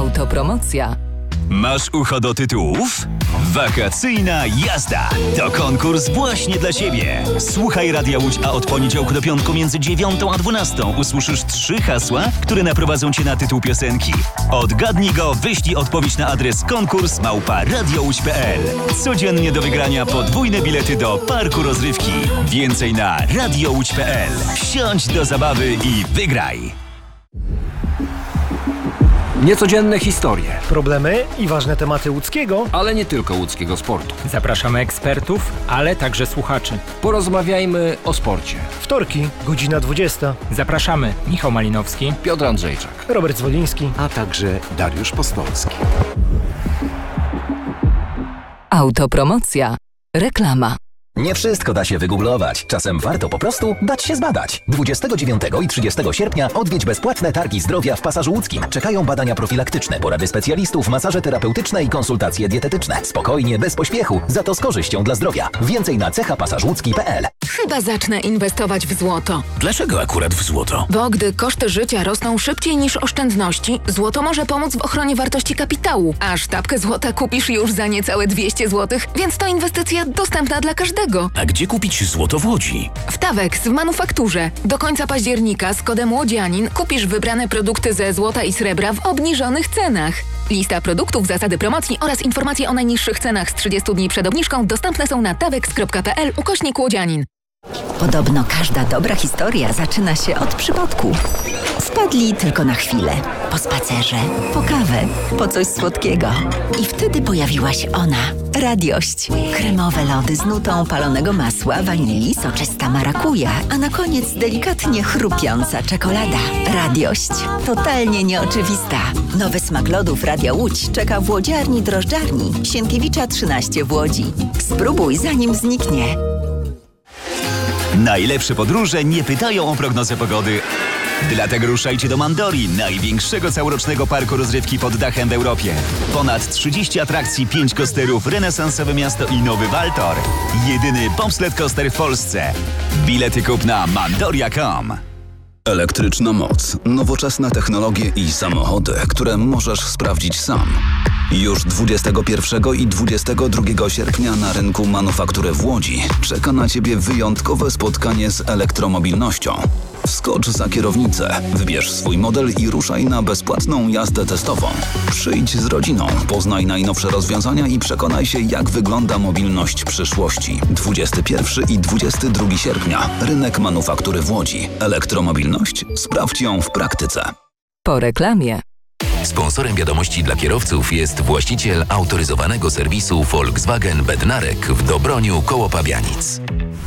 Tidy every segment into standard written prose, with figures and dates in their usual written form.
Autopromocja. Masz ucho do tytułów? Wakacyjna jazda to konkurs właśnie dla Ciebie. Słuchaj Radia Łódź, a od poniedziałku do piątku między 9 a 12 usłyszysz 3 hasła, które naprowadzą Cię na tytuł piosenki. Odgadnij go, wyślij odpowiedź na adres konkurs@radiołódź.pl. Codziennie do wygrania podwójne bilety do parku rozrywki. Więcej na radiołódź.pl. Wsiądź do zabawy i wygraj! Niecodzienne historie, problemy i ważne tematy łódzkiego, ale nie tylko łódzkiego sportu. Zapraszamy ekspertów, ale także słuchaczy. Porozmawiajmy o sporcie. Wtorki, godzina 20. Zapraszamy Michał Malinowski, Piotr Andrzejczak, Robert Zwoliński, a także Dariusz Postolski. Autopromocja. Reklama. Nie wszystko da się wygooglować. Czasem warto po prostu dać się zbadać. 29 i 30 sierpnia odwiedź bezpłatne targi zdrowia w Pasażu Łódzkim. Czekają badania profilaktyczne, porady specjalistów, masaże terapeutyczne i konsultacje dietetyczne. Spokojnie, bez pośpiechu, za to z korzyścią dla zdrowia. Więcej na cechapasażłódzki.pl. Chyba zacznę inwestować w złoto. Dlaczego akurat w złoto? Bo gdy koszty życia rosną szybciej niż oszczędności, złoto może pomóc w ochronie wartości kapitału. A sztabkę złota kupisz już za niecałe 200 zł, więc to inwestycja dostępna dla każdego. A gdzie kupić złoto w Łodzi? W Tawex w manufakturze. Do końca października z kodem Łodzianin kupisz wybrane produkty ze złota i srebra w obniżonych cenach. Lista produktów, zasady promocji oraz informacje o najniższych cenach z 30 dni przed obniżką dostępne są na tawex.pl/Łodzianin. Podobno każda dobra historia zaczyna się od przypadku. Wpadli tylko na chwilę. Po spacerze, po kawę, po coś słodkiego. I wtedy pojawiła się ona. Radiość. Kremowe lody z nutą palonego masła, wanilii, soczysta marakuja, a na koniec delikatnie chrupiąca czekolada. Radiość. Totalnie nieoczywista. Nowy smak lodów Radia Łódź czeka w łodziarni drożdżarni Sienkiewicza 13 w Łodzi. Spróbuj zanim zniknie. Najlepsze podróże nie pytają o prognozę pogody. Dlatego ruszajcie do Mandori, największego całorocznego parku rozrywki pod dachem w Europie. Ponad 30 atrakcji, 5 coasterów, renesansowe miasto i nowy Waltor. Jedyny bobsled coaster w Polsce. Bilety kup na mandoria.com. Elektryczna moc, nowoczesne technologie i samochody, które możesz sprawdzić sam. Już 21 i 22 sierpnia na rynku manufaktury w Łodzi czeka na Ciebie wyjątkowe spotkanie z elektromobilnością. Wskocz za kierownicę, wybierz swój model i ruszaj na bezpłatną jazdę testową. Przyjdź z rodziną, poznaj najnowsze rozwiązania i przekonaj się, jak wygląda mobilność przyszłości. 21 i 22 sierpnia. Rynek manufaktury w Łodzi. Elektromobilność? Sprawdź ją w praktyce. Po reklamie. Sponsorem wiadomości dla kierowców jest właściciel autoryzowanego serwisu Volkswagen Bednarek w Dobroniu koło Pabianic.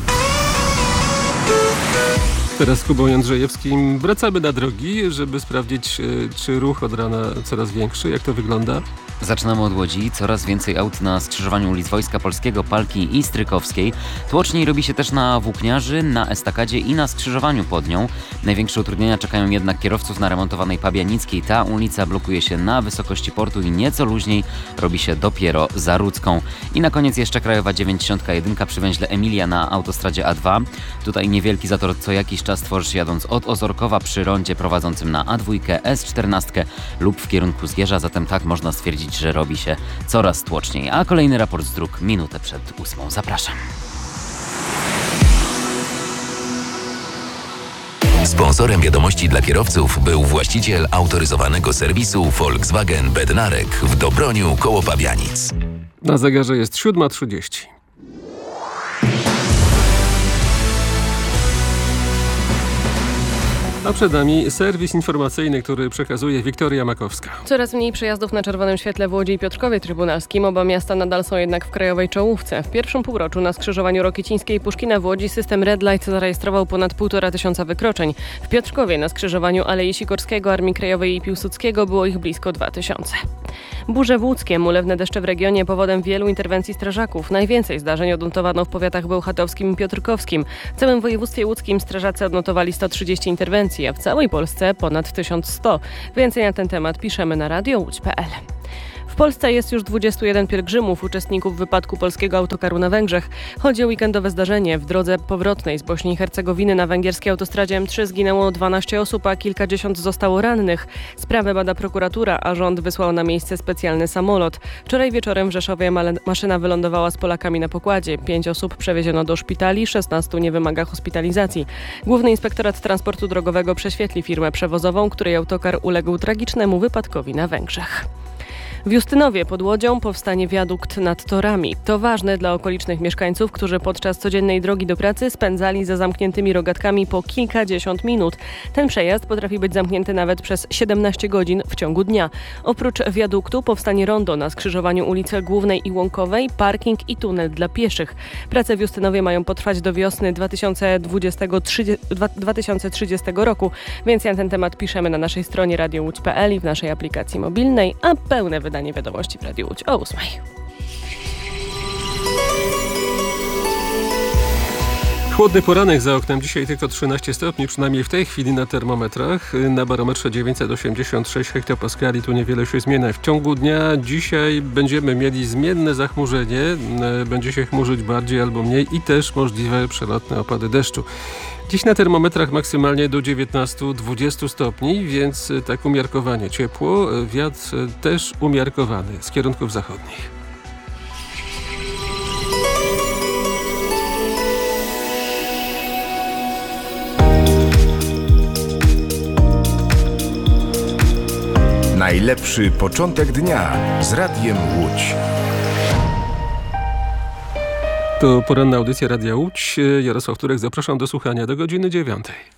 Teraz z Kubą Jędrzejewskim wracamy na drogi, żeby sprawdzić, czy ruch od rana coraz większy. Jak to wygląda? Zaczynamy od Łodzi. Coraz więcej aut na skrzyżowaniu ulic Wojska Polskiego, Palki i Strykowskiej. Tłoczniej robi się też na Włókniarzy, na Estakadzie i na skrzyżowaniu pod nią. Największe utrudnienia czekają jednak kierowców na remontowanej Pabianickiej. Ta ulica blokuje się na wysokości portu i nieco luźniej robi się dopiero za Rudzką. I na koniec jeszcze krajowa 91 przy węźle Emilia na autostradzie A2. Tutaj niewielki zator co jakiś czas tworzysz jadąc od Ozorkowa przy rondzie prowadzącym na A2, S14 lub w kierunku Zgierza, zatem tak można stwierdzić, że robi się coraz tłoczniej. A kolejny raport z dróg minutę przed 8. Zapraszam. Sponsorem wiadomości dla kierowców był właściciel autoryzowanego serwisu Volkswagen Bednarek w Dobroniu koło Pabianic. Na zegarze jest 7:30. A przed nami serwis informacyjny, który przekazuje Wiktoria Makowska. Coraz mniej przejazdów na czerwonym świetle w Łodzi i Piotrkowie Trybunalskim. Oba miasta nadal są jednak w krajowej czołówce. W pierwszym półroczu na skrzyżowaniu Rokicińskiej i Puszkina w Łodzi system Red Light zarejestrował ponad 1500 wykroczeń. W Piotrkowie na skrzyżowaniu Alei Sikorskiego, Armii Krajowej i Piłsudskiego było ich blisko 2000. Burze w Łódzkiem, ulewne deszcze w regionie powodem wielu interwencji strażaków. Najwięcej zdarzeń odnotowano w powiatach bełchatowskim i piotrkowskim. W całym województwie łódzkim strażacy odnotowali 130 interwencji, a w całej Polsce ponad 1100. Więcej na ten temat piszemy na radiołódź.pl. W Polsce jest już 21 pielgrzymów, uczestników wypadku polskiego autokaru na Węgrzech. Chodzi o weekendowe zdarzenie. W drodze powrotnej z Bośni i Hercegowiny na węgierskiej autostradzie M3 zginęło 12 osób, a kilkadziesiąt zostało rannych. Sprawę bada prokuratura, a rząd wysłał na miejsce specjalny samolot. Wczoraj wieczorem w Rzeszowie maszyna wylądowała z Polakami na pokładzie. 5 osób przewieziono do szpitali, 16 nie wymaga hospitalizacji. Główny Inspektorat Transportu Drogowego prześwietli firmę przewozową, której autokar uległ tragicznemu wypadkowi na Węgrzech. W Justynowie pod Łodzią powstanie wiadukt nad torami. To ważne dla okolicznych mieszkańców, którzy podczas codziennej drogi do pracy spędzali za zamkniętymi rogatkami po kilkadziesiąt minut. Ten przejazd potrafi być zamknięty nawet przez 17 godzin w ciągu dnia. Oprócz wiaduktu powstanie rondo na skrzyżowaniu ulicy Głównej i Łąkowej, parking i tunel dla pieszych. Prace w Justynowie mają potrwać do wiosny 2030 roku. Więcej na ten temat piszemy na naszej stronie radiołódź.pl i w naszej aplikacji mobilnej, a pełne wydanie wiadomości w Radiu Łódź o 8. Chłodny poranek za oknem. Dzisiaj tylko 13 stopni, przynajmniej w tej chwili na termometrach. Na barometrze 986 hektopaskali. Tu niewiele się zmienia. W ciągu dnia dzisiaj będziemy mieli zmienne zachmurzenie. Będzie się chmurzyć bardziej albo mniej i też możliwe przelotne opady deszczu. Dziś na termometrach maksymalnie do 19-20 stopni, więc tak umiarkowanie ciepło. Wiatr też umiarkowany z kierunków zachodnich. Najlepszy początek dnia z Radiem Łódź. To poranna audycja Radia Łódź. Jarosław Turek, zapraszam do słuchania do godziny 9.